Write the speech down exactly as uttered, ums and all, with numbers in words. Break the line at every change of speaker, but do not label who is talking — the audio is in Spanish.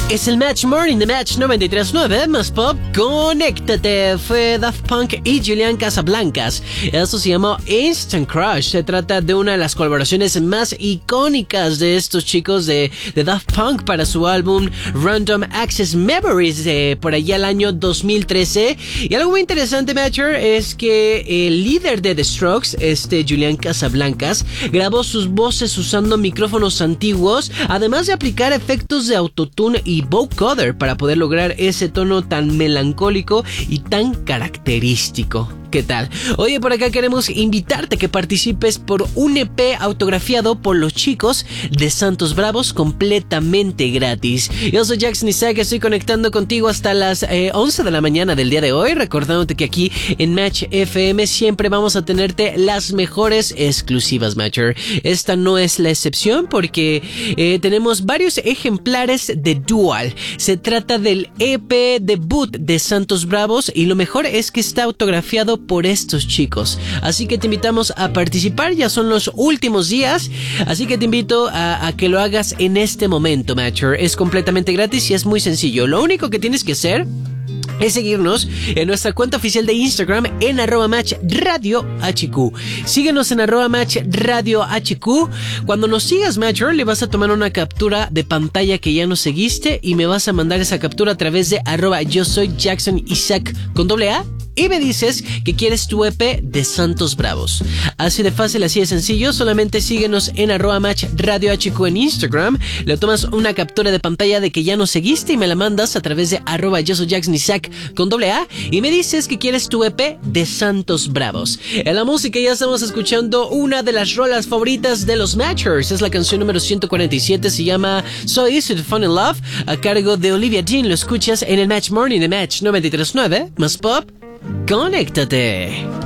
Es el Match Morning de Match noventa y tres punto nueve, más pop, conéctate. Fue Daft Punk y Julian Casablancas. Esto se llamó Instant Crush. Se trata de una de las colaboraciones más icónicas de estos chicos de, de Daft Punk para su álbum Random Access Memories de por allá el año dos mil trece. Y algo muy interesante, Matcher, es que el líder de The Strokes, este Julian Casablancas, grabó sus voces usando micrófonos antiguos, además de aplicar efectos de autotune y vocoder para poder lograr ese tono tan melancólico y tan característico. ¿Qué tal? Oye, por acá queremos invitarte a que participes por un E P autografiado por los chicos de Santos Bravos completamente gratis. Yo soy Jackson Isaac, estoy conectando contigo hasta las eh, once de la mañana del día de hoy, recordándote que aquí en Match F M siempre vamos a tenerte las mejores exclusivas, Matcher. Esta no es la excepción porque eh, tenemos varios ejemplares de Dual. Se trata del E P debut de Santos Bravos y lo mejor es que está autografiado por estos chicos, así que te invitamos a participar. Ya son los últimos días, así que te invito a, a que lo hagas en este momento, Matcher. Es completamente gratis y es muy sencillo. Lo único que tienes que hacer es seguirnos en nuestra cuenta oficial de Instagram en arroba match radio hq. Síguenos en arroba match radio hq. Cuando nos sigas, Matcher, le vas a tomar una captura de pantalla que ya nos seguiste y me vas a mandar esa captura a través de arroba yo soy Jackson Isaac con doble A. Y me dices que quieres tu E P de Santos Bravos. Así de fácil, así de sencillo. Solamente síguenos en arroba match radio hq en Instagram. Le tomas una captura de pantalla de que ya nos seguiste y me la mandas a través de arroba yo soy Jackson Isaac con doble A. Y me dices que quieres tu E P de Santos Bravos. En la música ya estamos escuchando una de las rolas favoritas de los Matchers. Es la canción número ciento cuarenta y siete. Se llama So Easy to Fall in Love, a cargo de Olivia Dean. Lo escuchas en el Match Morning de Match noventa y tres punto nueve. Más pop, conéctate.